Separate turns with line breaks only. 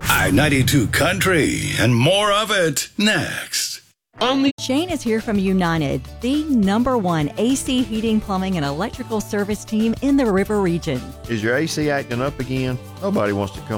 I-92 Country and more of it next.
Shane is here from United, the #1 AC heating, plumbing, and electrical service team in the River Region.
Is your AC acting up again? Nobody wants to come